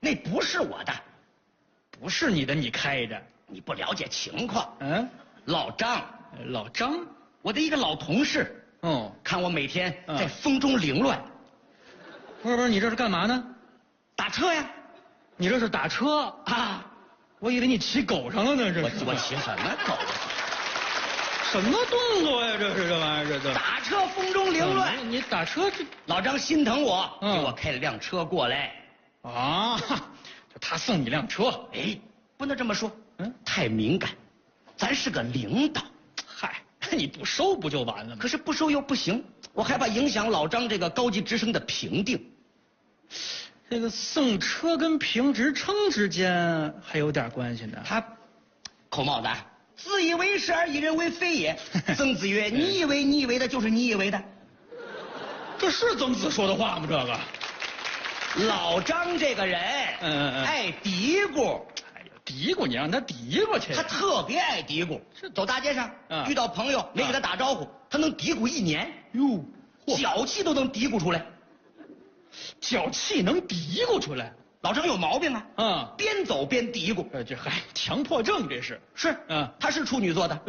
那不是我的， 不是你的，你开着。 你不了解情况。 嗯， 老张， 老张， 我的一个老同事。 哦， 看我每天在风中凌乱。 不是，你这是干嘛呢？ 打车呀。 你这是打车啊？ 我以为你骑狗上了呢。这我骑什么狗？ 什么动作呀？这是这玩意儿，这打车风中凌乱。 你打车这老张心疼我，给我开了辆车过来。 啊，他送你辆车？ 哎，不能这么说，太敏感。咱是个领导。 嗨，你不收不就完了吗？ 可是不收又不行，我害怕影响老张这个高级职称的评定。 这个送车跟评职称之间还有点关系呢。 他，扣帽子，自以为是而以人为非也。曾子曰：“你以为的，就是你以为的。” 这是曾子说的话吗？这个。 老张这个人，爱嘀咕。 哎呀，嘀咕你让他嘀咕去。 他特别爱嘀咕。走大街上，遇到朋友没给他打招呼，他能嘀咕1年。 哟， 脚气都能嘀咕出来。 脚气能嘀咕出来？ 老张有毛病啊！边走边嘀咕。 这还强迫症，这是。 是，他是处女座的。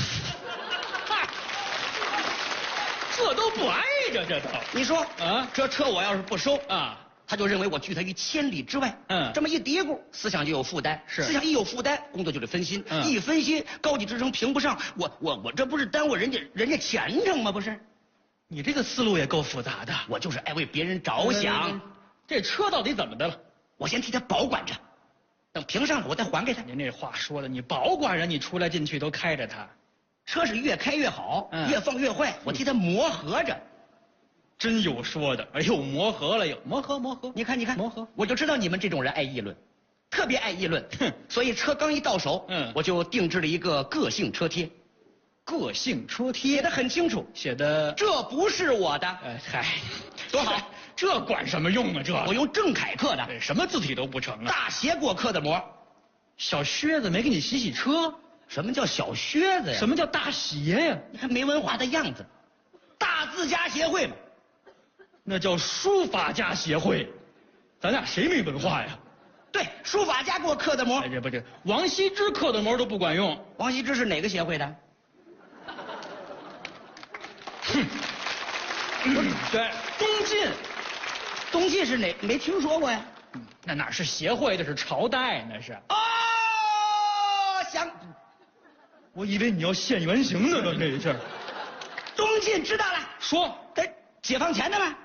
这都不挨着，这都。 你说这车我要是不收他就认为我拒他于千里之外。这么一嘀咕，思想就有负担。 是， 思想一有负担，工作就得分心。一分心，高级职称评不上，我这不是耽误人家前程吗？不是。 你这个思路也够复杂的。 我就是爱为别人着想。 这车到底怎么的了？ 我先替他保管着，等评上了我再还给他。 您这话说的，你保管着，你出来进去都开着它， 车是越开越好，越放越坏，我替他磨合着。 真有说的。哎呦，磨合了又磨合。 你看磨合， 我就知道你们这种人爱议论，特别爱议论。所以车刚一到手，我就定制了一个个性车贴。 个性车贴写得很清楚， 写的这不是我的。 嗨， 多好， 这管什么用啊？这我用正楷刻的， 什么字体都不成啊。 大写过刻的膜。 小靴子没给你洗车？ 什么叫小靴子呀？ 什么叫大鞋呀？ 你看没文化的样子。大字家协会嘛， 那叫书法家协会。咱俩谁没文化呀？ 对，书法家给我刻的膜。 这不是王羲之刻的膜都不管用。 王羲之是哪个协会的？ 对， 东晋是哪？没听说过呀。 那哪是协会，那是朝代，那是。 想， 我以为你要现原形呢，这一下。 东晋知道了， 说， 解放前的吗？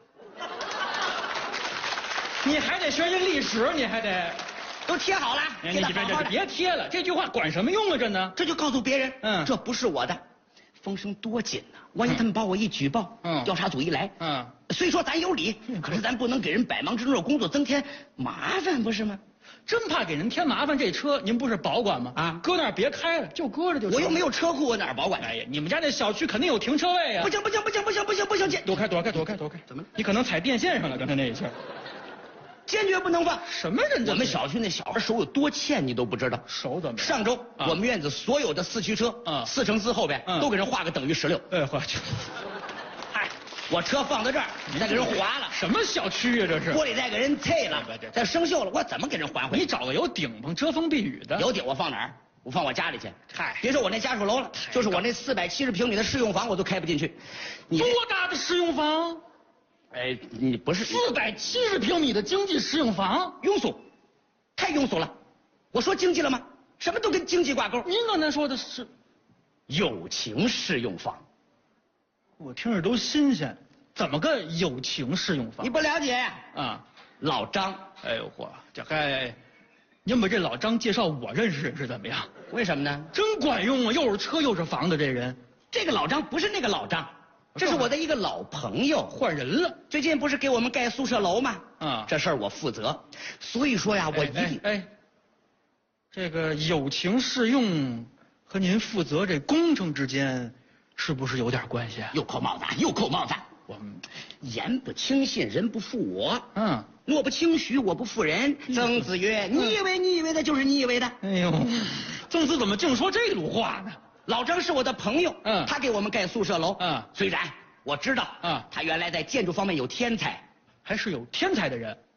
你还得学学历史，你还得都贴好了。 你别贴了，这句话管什么用啊？这呢？ 这就告诉别人，这不是我的。风声多紧呐！万一他们把我一举报，调查组一来，虽说咱有理，可是咱不能给人百忙之中的工作增添麻烦，不是吗？ 真怕给人添麻烦，这车您不是保管吗？搁那儿别开了，就搁着就行。 我又没有车库，我哪儿保管？ 哎呀，你们家那小区肯定有停车位啊！ 不行， 躲开！怎么？你可能踩电线上了，刚才那一下。 坚决不能放！ 什么人？ 我们小区那小孩手有多欠，你都不知道。 手怎么？ 上周我们院子所有的四驱车，4乘4后边都给人画个等于16。 画去。 嗨，我车放在这儿，你再给人划了。 什么小区啊？这是。 玻璃再给人碎了，再生锈了，我怎么给人还回去？ 你找个有顶棚遮风避雨的。 有顶我放哪儿？我放我家里去。 嗨， 别说我那家属楼了，就是我那470平米的适用房，我都开不进去。 多大的适用房？ 哎，你不是 470平米的经济适用房， 庸俗，太庸俗了。我说经济了吗？什么都跟经济挂钩。 您刚才说的是友情适用房， 我听着都新鲜。怎么个友情适用房？ 你不了解啊？ 老张， 哎呦嚯，这还，您把这老张介绍我认识是怎么样？ 为什么呢？ 真管用啊，又是车又是房的这人。 这个老张不是那个老张。这是我的一个老朋友， 换人了。 最近不是给我们盖宿舍楼吗？这事儿我负责，所以说呀，我一定。 这个友情适用和您负责这工程之间，是不是有点关系啊？ 又扣帽子，我们言不轻信，人不负我。诺不轻许，我不负人。曾子曰：“你以为的，就是你以为的。” 哎呦，曾子怎么净说这路话呢？ 老张是我的朋友，他给我们盖宿舍楼，虽然我知道，他原来在建筑方面有天才， 还是有天才的人。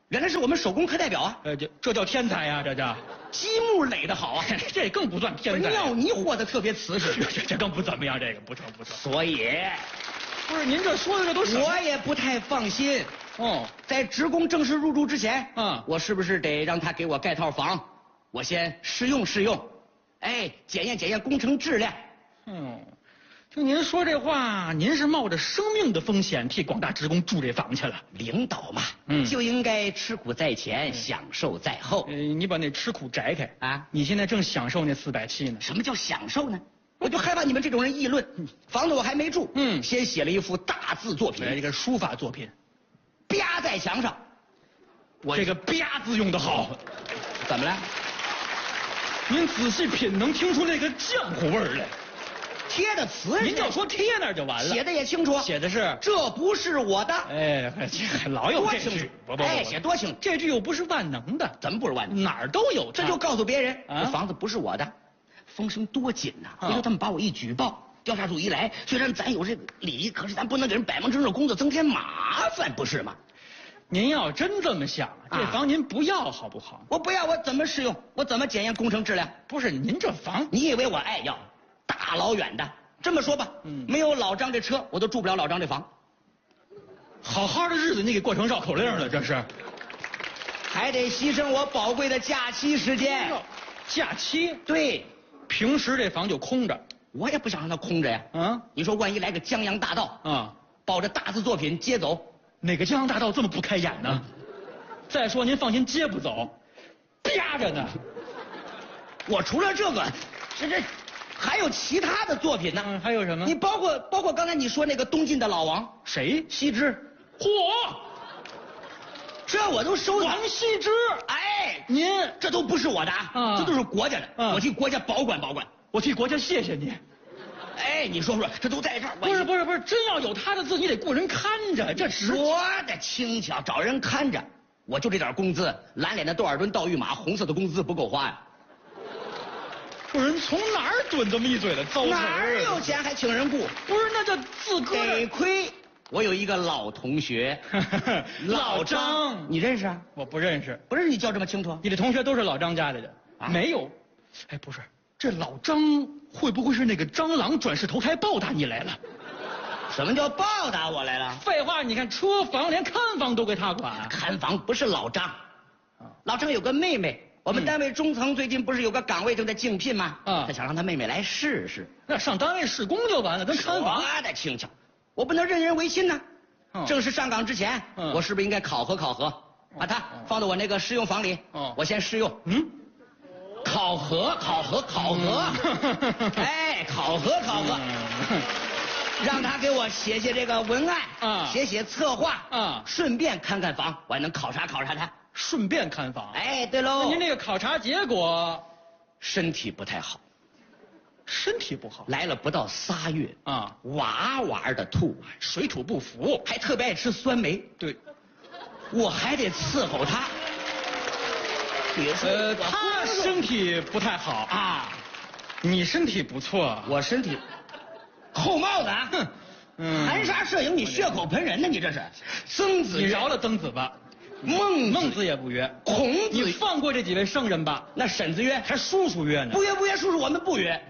原来是我们手工课代表啊！ 这叫天才呀，这叫积木垒得好啊！ 这更不算天才。 尿泥和的特别瓷实， 这更不怎么样，这个不成。 所以， 不是您这说的这都是我也不太放心。在职工正式入住之前，我是不是得让他给我盖套房？我先试用，检验工程质量。 听您说这话，您是冒着生命的风险替广大职工住这房去了。 领导嘛，就应该吃苦在前，享受在后。 你把那吃苦摘开啊！ 你现在正享受那470呢。 什么叫享受呢？我就害怕你们这种人议论。房子我还没住，先写了一幅大字作品， 一个书法作品， 啪在墙上。 我这个啪字用得好。 怎么了？ 您仔细品，能听出那个浆糊味儿来。 贴的词， 您就说贴那儿就完了。 写的也清楚， 写的是这不是我的。 老有这句， 不，写多清楚。 这句又不是万能的， 怎么不是万能？ 哪儿都有。 这就告诉别人，这房子不是我的。风声多紧呐！回头他们把我一举报，调查组一来，虽然咱有这个理，可是咱不能给人百忙之中的工作增添麻烦，不是吗？ 您要真这么想，这房您不要好不好？ 我不要，我怎么试用？我怎么检验工程质量？ 不是您这房， 你以为我爱要？大老远的，这么说吧，没有老张这车，我都住不了老张这房。 好好的日子你给过成绕口令了，这是。 还得牺牲我宝贵的假期时间。 假期？ 对。 平时这房就空着。 我也不想让它空着呀。你说万一来个江洋大盗，抱着大字作品接走， 哪个江洋大盗这么不开眼呢？再说您放心，接不走，啪着呢。 我除了这个，这还有其他的作品呢。 还有什么？ 你包括刚才你说那个东晋的老王， 谁？ 羲之。 嚯！ 这我都收藏。 王羲之， 您这都不是我的这都是国家的，我替国家保管， 我替国家谢谢你。 你说这都在这儿。 不是，真要有他的字，你得雇人看着。这说的轻巧，找人看着，我就这点工资，蓝脸的窦尔敦、盗御马，红色的工资不够花呀。 不是，从哪儿蹲这么一嘴的糟词？ 哪儿有钱还请人雇？ 不是，那叫自个得亏我有一个老同学， 老张， 你认识啊？ 我不认识。 不是你叫这么清楚？ 你的同学都是老张家里的？没有。不是，这老张会不会是那个蟑螂转世投胎报答你来了？ 什么叫报答我来了？ 废话，你看车房连看房都归他管。 看房不是老张，老张有个妹妹。我们单位中层最近不是有个岗位正在竞聘吗？他想让他妹妹来试试。 那上单位施工就完了，跟看房。 说的轻巧，我不能任人唯亲呢。正式上岗之前，我是不是应该考核，把它放到我那个试用房里？我先试用。考核。考核。让他给我写这个文案，写策划，顺便看看房，我还能考察他。 顺便看房。 对喽。 那您这个考察结果， 身体不太好。 身体不好， 来了不到3月哇哇的吐， 水土不服， 还特别爱吃酸梅。 对， 我还得伺候他。 他身体不太好你身体不错， 我身体扣帽子啊！含沙射影，你血口喷人呢？你这是曾子， 你饶了曾子吧。孟子也不约， 孔子， 你放过这几位圣人吧。 那婶子约， 还叔叔约呢？ 不约，叔叔我们不约。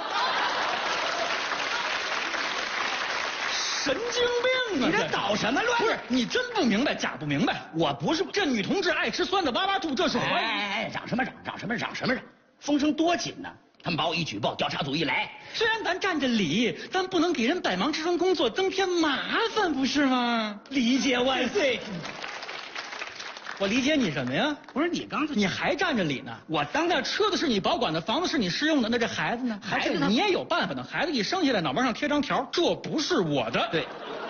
神经病啊！ 你这捣什么乱？ 不是，你真不明白，假不明白。 我不是这女同志爱吃酸的哇哇吐，这是怀疑。 嚷什么嚷？风声多紧呢！他们把我一举报，调查组一来， 虽然咱占着理，但不能给人百忙之中工作增添麻烦，不是吗？ 理解万岁。 我理解你什么呀？ 不是你刚才你还占着理呢？ 我当那车子是你保管的，房子是你试用的，那这孩子呢？ 孩子呢？ 你也有办法的。孩子一生下来，脑门上贴张条，这不是我的。 对，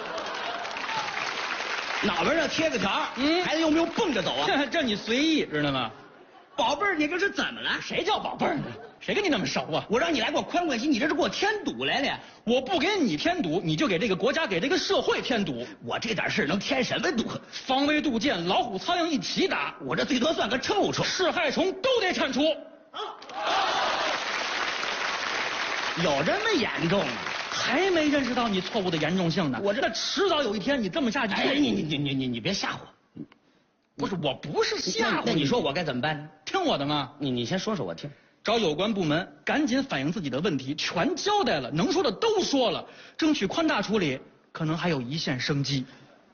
脑门上贴个条，孩子用不用蹦着走啊？ 这你随意，知道吗？ 宝贝儿，你这是怎么了？ 谁叫宝贝儿呢？谁跟你那么熟啊？ 我让你来给我宽心，你这是给我添堵来了。 我不给你添堵，你就给这个国家、给这个社会添堵。 我这点事能添什么堵？ 防微杜渐，老虎、苍蝇一起打。 我这最多算个臭虫， 是害虫都得铲除。 有这么严重吗？ 还没认识到你错误的严重性呢。我这迟早有一天你这么下去， 你别吓唬我。 我不是吓唬那你说我该怎么办呢？ 听我的嘛， 你先说说我听。 找有关部门赶紧反映自己的问题，全交代了，能说的都说了，争取宽大处理，可能还有一线生机。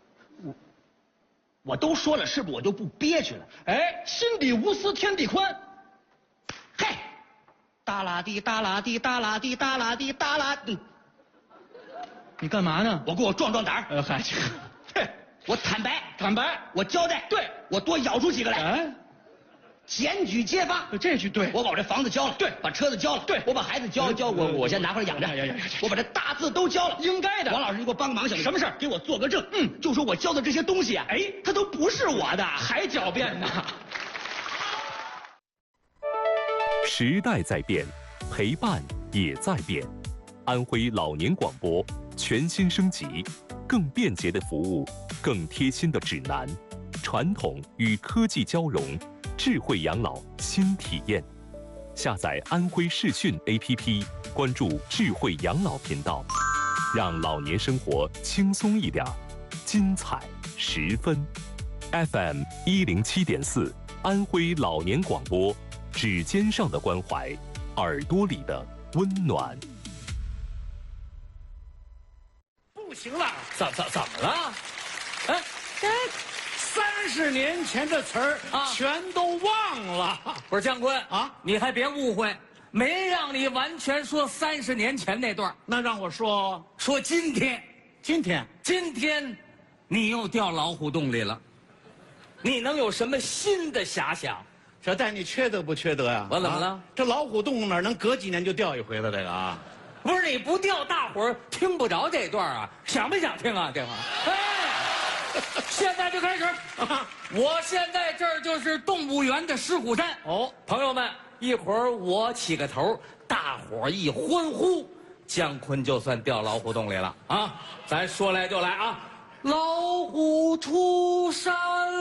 我都说了，是不是我就不憋屈了？ 哎，心底无私天地宽。 嘿，哒啦滴哒啦滴哒啦滴哒啦滴哒啦。 你干嘛呢？ 我给我壮壮胆儿。 嗨， 我坦白，我交代， 对， 我多咬出几个来。 哎， 检举揭发， 这句对。 我把我这房子交了， 对， 把车子交了， 对， 我把孩子交，我先拿回来养着。我把这大字都交了， 应该的。 王老师，你给我帮个忙行吗？ 什么事儿？ 给我做个证。就说我交的这些东西啊，哎，它都不是我的， 还狡辩呢。 时代在变，陪伴也在变。安徽老年广播全新升级，更便捷的服务，更贴心的指南，传统与科技交融，智慧养老新体验。下载安徽视讯 APP， 关注智慧养老频道，让老年生活轻松一点，精彩十分。FM 107.4，安徽老年广播，指尖上的关怀，耳朵里的温暖。 不行了，怎么了？哎，30年前的词儿啊，全都忘了。 不是姜昆啊， 你还别误会，没让你完全说30年前那段。 那让我说今天，今天，你又掉老虎洞里了，你能有什么新的遐想？ 小戴，你缺德不缺德呀？ 我怎么了？ 这老虎洞哪能隔几年就掉一回了？这个啊。 不是你不掉，大伙儿听不着这段啊，想不想听啊？这会儿，哎，现在就开始。我现在这儿就是动物园的狮虎山。哦，朋友们，一会儿我起个头，大伙儿一欢呼，姜昆就算掉老虎洞里了啊！咱说来就来啊，老虎出山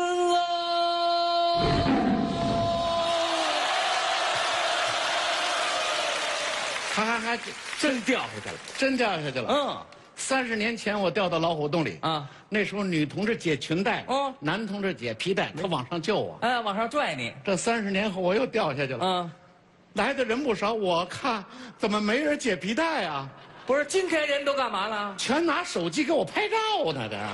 了。 还真掉下去了， 真掉下去了。30年前我掉到老虎洞里啊，那时候女同志解裙带，男同志解皮带，他往上救我， 哎，往上拽你。 这30年后我又掉下去了，来的人不少，我看怎么没人解皮带啊？ 不是，今天人都干嘛了？ 全拿手机给我拍照呢，这。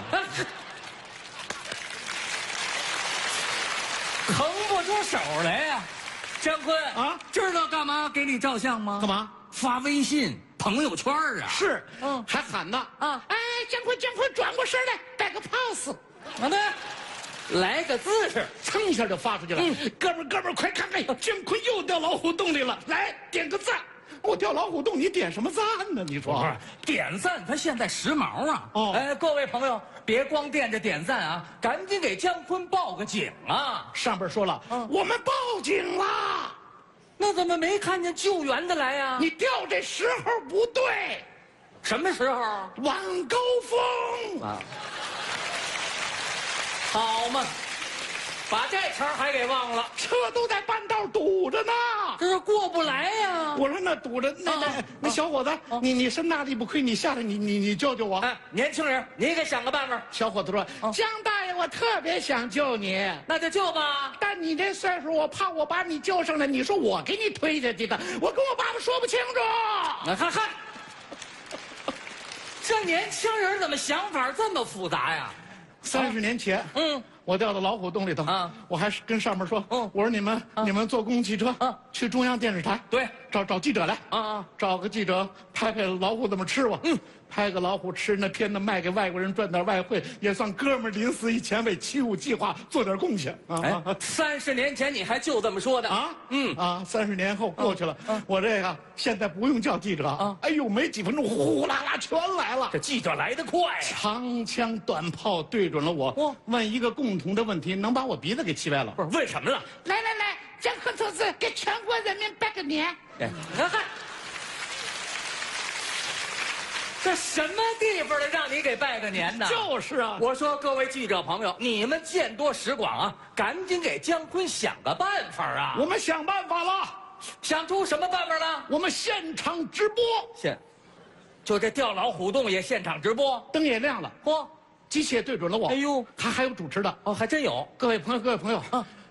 腾不出手来呀，姜昆啊， 知道干嘛给你照相吗？ 干嘛？ 发微信朋友圈啊。 是，还喊呢啊！哎，姜昆，转过身来，摆个 pose， 完了，来个姿势， 噌一下就发出去了。哥们儿，快看看，姜昆又掉老虎洞里了，来点个赞。我掉老虎洞，你点什么赞呢？你说不是点赞，他现在时髦啊！哎，各位朋友，别光惦着点赞啊，赶紧给姜昆报个警啊！ 上边说了，我们报警了， 那怎么没看见救援的来呀？ 你掉这时候不对， 什么时候？ 晚高峰啊！ 好嘛，把这茬还给忘了， 车都在半道堵着呢， 这是过不来呀！ 我说那堵着，那小伙子，你身大力不亏，你下来你救救我！ 哎，年轻人，你给想个办法。 小伙子说：“姜大爷，我特别想救你， 那就救吧。 但你这岁数，我怕我把你救上来，你说我给你推下去的，我跟我爸爸说不清楚。” 哈，这年轻人怎么想法这么复杂呀 ？30年前，我掉到老虎洞里头啊！我还是跟上面说，我说你们坐公共汽车去中央电视台， 对， 找记者来找个记者拍老虎怎么吃吧，拍个老虎吃那片子卖给外国人赚点外汇，也算哥们儿临死以前为七五计划做点贡献啊 ！30年前你还就这么说的啊 ？30年后过去了，我这个现在不用叫记者啊，哎呦，没几分钟呼啦啦全来了， 这记者来得快呀， 长枪短炮对准了我，问一个共同的问题，能把我鼻子给气歪了。 不是问什么了？ 来，姜昆同志给全国人民拜个年。 看，这什么地方的让你给拜个年呢？ 就是啊， 我说各位记者朋友，你们见多识广啊，赶紧给姜昆想个办法啊！ 我们想办法了， 想出什么办法了？ 我们现场直播， 就这掉老虎洞也现场直播， 灯也亮了， 机械对准了我。 哎呦， 还有主持的哦，还真有。 各位朋友，